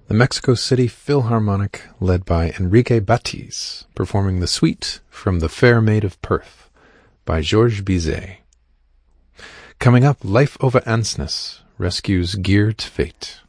The Mexico City Philharmonic, led by Enrique Batiz, performing the suite from The Fair Maid of Perth by Georges Bizet. Coming up, Life over Ansness rescues Geert Fate.